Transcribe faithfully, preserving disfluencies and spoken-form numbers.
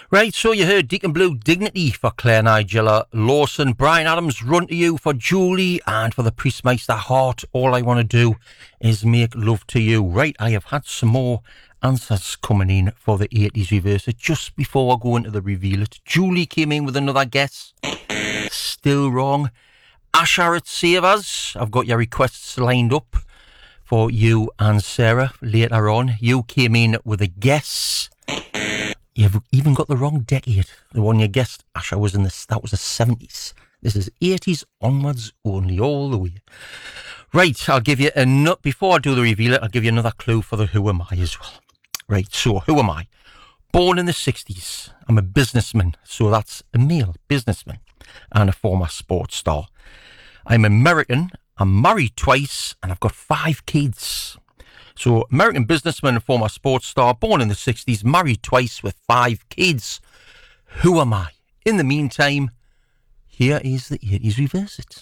Right, so you heard Deacon Blue Dignity for Claire Nigella Lawson, Brian Adams Run to You for Julie, and for the Priestmeister Heart, All I Want to Do is Make Love to You. Right, I have had some more answers coming in for the eighties reverse it just before I go into the reveal it. Julie came in with another guess. Still wrong. Asher at Savers, I've got your requests lined up for you and Sarah later on. You came in with a guess. You've even got the wrong decade. The one you guessed, Asher, was in the, that was the seventies. This is eighties onwards only, all the way. Right, I'll give you a nut. Before I do the reveal it, I'll give you another clue for the Who Am I as well. Right, so who am I? Born in the sixties. I'm a businessman, so that's a male businessman and a former sports star. I'm American, I'm married twice, and I've got five kids. So, American businessman and former sports star, born in the sixties, married twice with five kids. Who am I? In the meantime, here is the eighties reverse it.